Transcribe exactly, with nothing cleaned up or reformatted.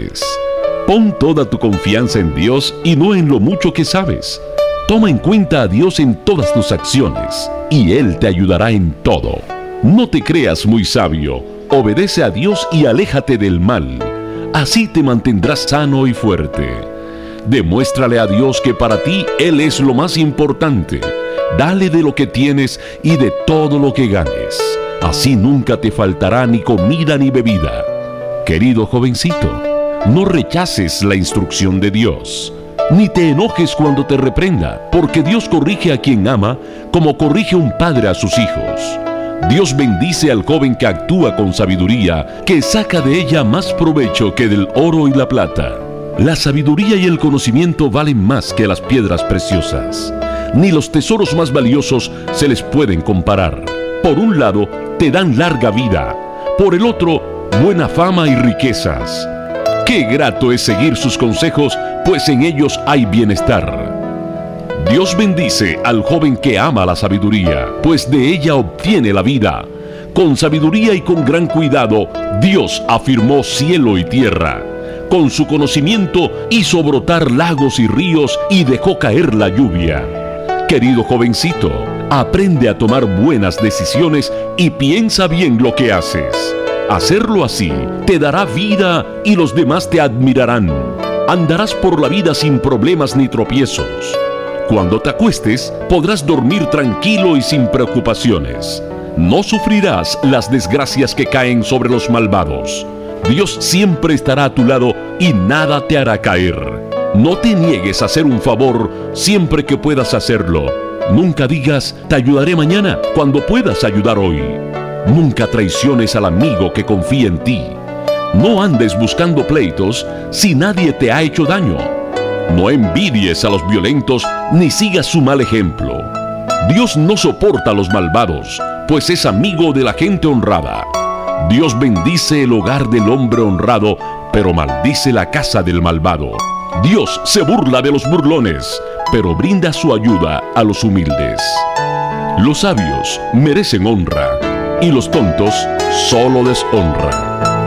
sabes. Pon toda tu confianza en Dios y no en lo mucho que sabes. Toma en cuenta a Dios en todas tus acciones y Él te ayudará en todo. No te creas muy sabio. Obedece a Dios y aléjate del mal. Así te mantendrás sano y fuerte. Demuéstrale a Dios que para ti Él es lo más importante. Dale de lo que tienes y de todo lo que ganes. Así nunca te faltará ni comida ni bebida. Querido jovencito, no rechaces la instrucción de Dios, ni te enojes cuando te reprenda, porque Dios corrige a quien ama, como corrige un padre a sus hijos. Dios bendice al joven que actúa con sabiduría, que saca de ella más provecho que del oro y la plata. La sabiduría y el conocimiento valen más que las piedras preciosas. Ni los tesoros más valiosos se les pueden comparar. Por un lado, te dan larga vida, por el otro, buena fama y riquezas. Qué grato es seguir sus consejos, pues en ellos hay bienestar. Dios bendice al joven que ama la sabiduría, pues de ella obtiene la vida. Con sabiduría y con gran cuidado, Dios afirmó cielo y tierra. Con su conocimiento hizo brotar lagos y ríos y dejó caer la lluvia. Querido jovencito, aprende a tomar buenas decisiones y piensa bien lo que haces. Hacerlo así te dará vida y los demás te admirarán. Andarás por la vida sin problemas ni tropiezos. Cuando te acuestes, podrás dormir tranquilo y sin preocupaciones. No sufrirás las desgracias que caen sobre los malvados. Dios siempre estará a tu lado y nada te hará caer. No te niegues a hacer un favor siempre que puedas hacerlo. Nunca digas, te ayudaré mañana, cuando puedas ayudar hoy. Nunca traiciones al amigo que confía en ti. No andes buscando pleitos si nadie te ha hecho daño. No envidies a los violentos ni sigas su mal ejemplo. Dios no soporta a los malvados, pues es amigo de la gente honrada. Dios bendice el hogar del hombre honrado, pero maldice la casa del malvado. Dios se burla de los burlones, pero brinda su ayuda a los humildes. Los sabios merecen honra, y los tontos solo deshonra.